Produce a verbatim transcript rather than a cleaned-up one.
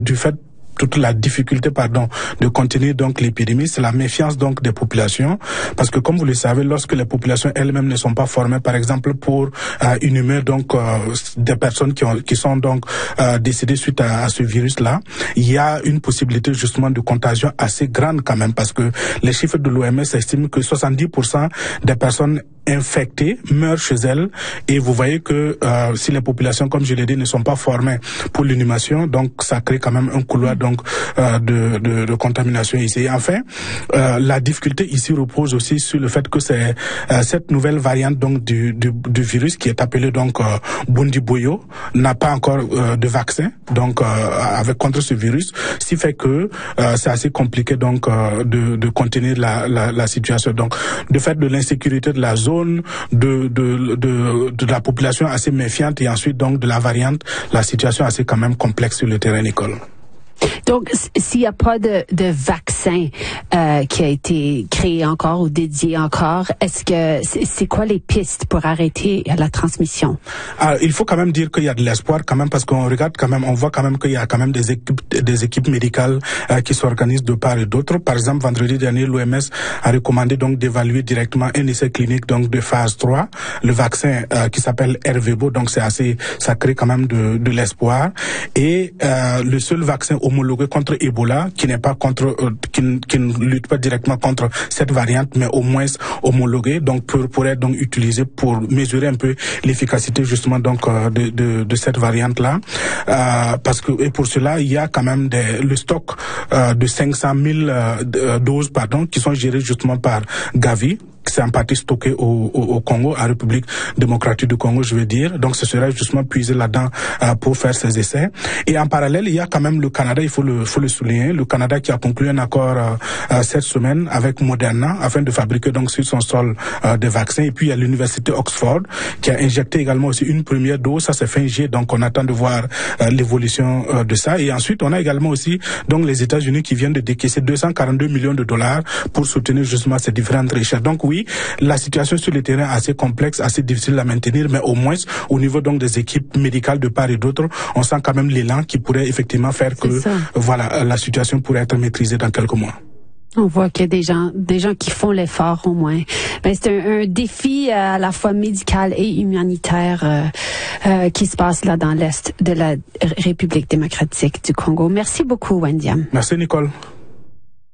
Du fait toute la difficulté, pardon, de contenir donc l'épidémie, c'est la méfiance donc des populations, parce que comme vous le savez, lorsque les populations elles-mêmes ne sont pas formées, par exemple pour euh, inhumer donc euh, des personnes qui, ont, qui sont donc euh, décédées suite à, à ce virus-là, il y a une possibilité justement de contagion assez grande quand même, parce que les chiffres de l'O M S estiment que soixante-dix pour cent des personnes infectées meurent chez elles, et vous voyez que euh, si les populations, comme je l'ai dit, ne sont pas formées pour l'inhumation, donc ça crée quand même un couloir donc euh, de, de, de contamination ici. Et enfin, euh, la difficulté ici repose aussi sur le fait que c'est euh, cette nouvelle variante donc du, du, du virus qui est appelée donc euh, Bundibugyo n'a pas encore euh, de vaccin donc euh, avec contre ce virus, ce qui fait que euh, c'est assez compliqué donc euh, de, de contenir la, la, la situation. Donc, de fait de l'insécurité de la zone, de, de, de, de la population assez méfiante, et ensuite donc de la variante, la situation est assez quand même complexe sur le terrain, Nicole. Donc, s'il n'y a pas de, de vaccin euh, qui a été créé encore ou dédié encore, est-ce que c'est, c'est quoi les pistes pour arrêter la transmission? Alors, il faut quand même dire qu'il y a de l'espoir quand même, parce qu'on regarde quand même, on voit quand même qu'il y a quand même des équipes, des équipes médicales euh, qui s'organisent de part et d'autre. Par exemple, vendredi dernier, l'O M S a recommandé donc d'évaluer directement un essai clinique donc de phase trois, le vaccin euh, qui s'appelle Ervebo. Donc c'est assez, ça crée quand même de, de l'espoir. Et euh, le seul vaccin homologué contre Ebola, qui n'est pas contre, euh, qui, qui ne lutte pas directement contre cette variante, mais au moins homologué, donc pour, pour être donc utilisé pour mesurer un peu l'efficacité justement donc euh, de, de, de cette variante là, euh, parce que et pour cela il y a quand même des, le stock euh, de cinq cent mille euh, doses pardon qui sont gérées justement par Gavi. C'est en partie stocké au, au, au Congo, en République démocratique du Congo, je veux dire. Donc, ce serait justement puisé là-dedans euh, pour faire ces essais. Et en parallèle, il y a quand même le Canada, il faut le, faut le souligner, le Canada qui a conclu un accord euh, euh, cette semaine avec Moderna afin de fabriquer donc sur son sol euh, des vaccins. Et puis, il y a l'université Oxford qui a injecté également aussi une première dose. Ça, c'est fin juillet, donc on attend de voir euh, l'évolution euh, de ça. Et ensuite, on a également aussi donc les États-Unis qui viennent de décaisser deux cent quarante-deux millions de dollars pour soutenir justement ces différentes recherches. Donc, oui, la situation sur le terrain est assez complexe, assez difficile à maintenir, mais au moins au niveau donc des équipes médicales de part et d'autre, on sent quand même l'élan qui pourrait effectivement faire que voilà, la situation pourrait être maîtrisée dans quelques mois. On voit qu'il y a des gens, des gens qui font l'effort au moins. Ben, c'est un, un défi à la fois médical et humanitaire euh, euh, qui se passe là dans l'est de la République démocratique du Congo. Merci beaucoup, Wendiam. Merci, Nicole.